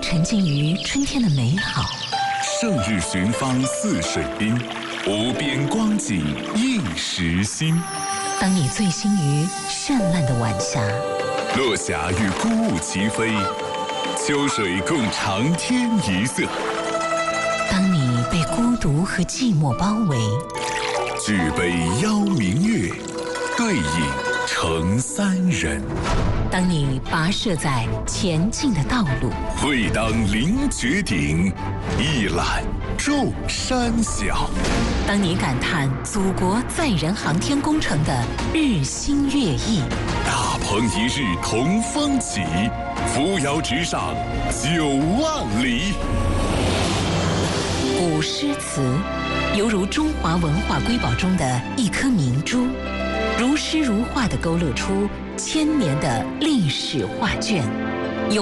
沉浸于春天的美好， 胜日寻芳泗水滨，无边光景一时新。 当你醉心于绚烂的晚霞， 落霞与孤鹜齐飞，秋水共长天一色。 当你被孤独和寂寞包围， 举杯邀明月，对影成三人。 当你跋涉在前进的道路， 会当凌绝顶，一览众山小。 当你感叹祖国载人航天工程的日新月异， 大鹏一日同风起，扶摇直上9万里。 古诗词犹如中华文化瑰宝中的一颗明珠，如诗如画地勾勒出千年的历史画卷。